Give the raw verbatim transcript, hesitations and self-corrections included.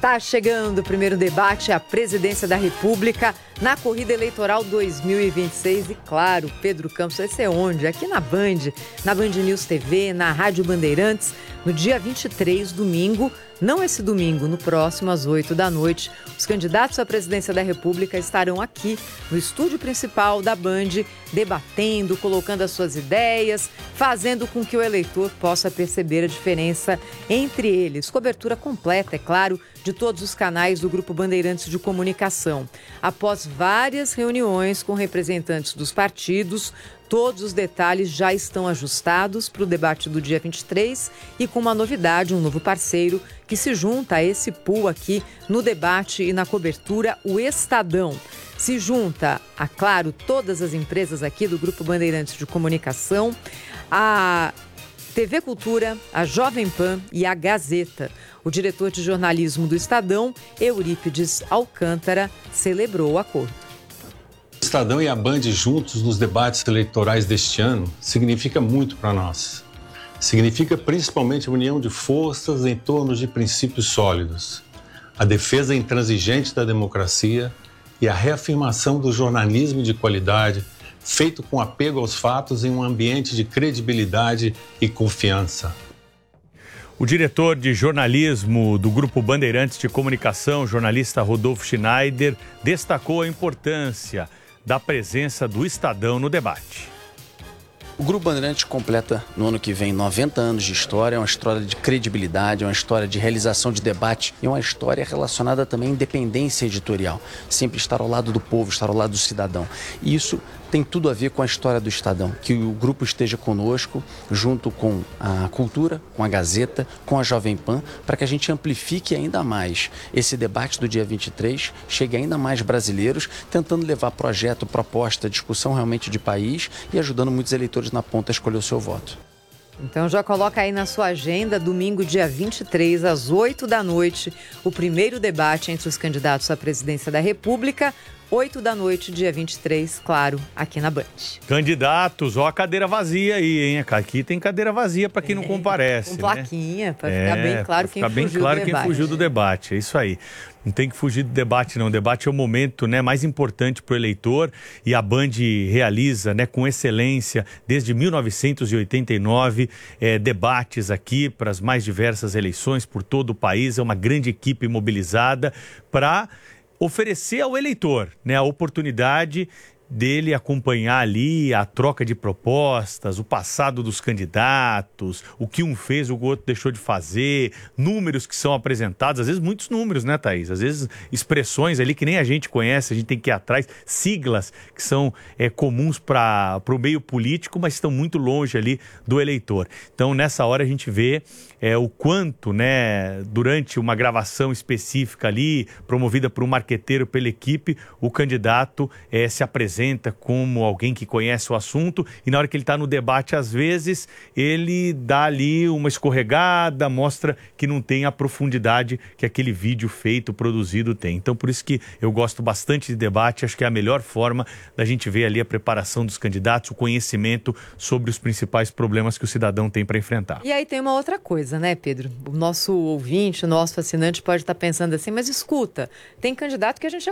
Tá chegando o primeiro debate à presidência da República na corrida eleitoral dois mil e vinte e seis. E claro, Pedro Campos vai ser onde? Aqui na Band, na Band News T V, na Rádio Bandeirantes, no dia vinte e três, domingo. Não esse domingo, no próximo, às oito da noite. Os candidatos à presidência da República estarão aqui no estúdio principal da Band, debatendo, colocando as suas ideias, fazendo com que o eleitor possa perceber a diferença entre eles. Cobertura completa, é claro, de todos os canais do Grupo Bandeirantes de Comunicação. Após várias reuniões com representantes dos partidos, todos os detalhes já estão ajustados para o debate do dia vinte e três e com uma novidade, um novo parceiro que se junta a esse pool aqui no debate e na cobertura, o Estadão. Se junta a, claro, todas as empresas aqui do Grupo Bandeirantes de Comunicação, a T V Cultura, a Jovem Pan e a Gazeta. O diretor de jornalismo do Estadão, Eurípides Alcântara, celebrou o acordo. O Estadão e a Band juntos nos debates eleitorais deste ano significa muito para nós. Significa principalmente a união de forças em torno de princípios sólidos, a defesa intransigente da democracia e a reafirmação do jornalismo de qualidade, feito com apego aos fatos em um ambiente de credibilidade e confiança. O diretor de jornalismo do Grupo Bandeirantes de Comunicação, jornalista Rodolfo Schneider, destacou a importância da presença do Estadão no debate. O Grupo Bandeirantes completa no ano que vem noventa anos de história, é uma história de credibilidade, é uma história de realização de debate e uma história relacionada também à independência editorial. Sempre estar ao lado do povo, estar ao lado do cidadão. E isso tem tudo a ver com a história do Estadão, que o grupo esteja conosco, junto com a Cultura, com a Gazeta, com a Jovem Pan, para que a gente amplifique ainda mais esse debate do dia vinte e três, chegue ainda mais brasileiros, tentando levar projeto, proposta, discussão realmente de país e ajudando muitos eleitores na ponta a escolher o seu voto. Então já coloca aí na sua agenda, domingo, dia vinte e três, às oito da noite, o primeiro debate entre os candidatos à presidência da República. oito da noite, dia vinte e três, claro, aqui na Band. Candidatos, ó a cadeira vazia aí, hein? Aqui tem cadeira vazia para quem é, não comparece, com plaquinha, né? para ficar é, bem claro quem ficar fugiu bem claro do quem debate. fugiu do debate, é isso aí. Não tem que fugir do debate, não. O debate é o momento, né, mais importante para o eleitor e a Band realiza, né, com excelência, desde mil novecentos e oitenta e nove, é, debates aqui para as mais diversas eleições por todo o país. É uma grande equipe mobilizada para oferecer ao eleitor, né, a oportunidade dele acompanhar ali a troca de propostas, o passado dos candidatos, o que um fez, o outro deixou de fazer, números que são apresentados, às vezes muitos números, né, Thaís? Às vezes expressões ali que nem a gente conhece, a gente tem que ir atrás, siglas que são é, comuns para o meio político, mas estão muito longe ali do eleitor. Então, nessa hora a gente vê é, o quanto, né, durante uma gravação específica ali, promovida por um marqueteiro, pela equipe, o candidato é, se apresenta como alguém que conhece o assunto e na hora que ele está no debate, às vezes, ele dá ali uma escorregada, mostra que não tem a profundidade que aquele vídeo feito, produzido tem. Então, por isso que eu gosto bastante de debate, acho que é a melhor forma da gente ver ali a preparação dos candidatos, o conhecimento sobre os principais problemas que o cidadão tem para enfrentar. E aí tem uma outra coisa, né, Pedro? O nosso ouvinte, o nosso assinante pode estar pensando assim, mas escuta, tem candidato que a gente